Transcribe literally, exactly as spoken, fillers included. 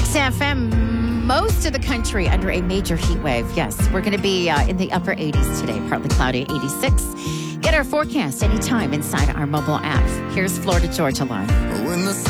X F M, most of the country under a major heat wave. Yes, we're going to be uh, in the upper eighties today, partly cloudy, eighty-six. Get our forecast anytime inside our mobile app. Here's Florida Georgia Live.